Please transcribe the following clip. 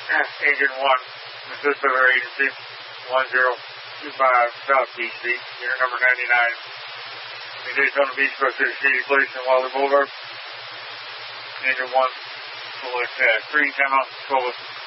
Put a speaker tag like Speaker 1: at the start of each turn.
Speaker 1: Engine 1, assist of our agency, 1025 South Beach Beach, unit number 99. In Daytona Beach, Costa Shady Place and Wilder Boulevard. Engine 1, full green, 10 off, 12.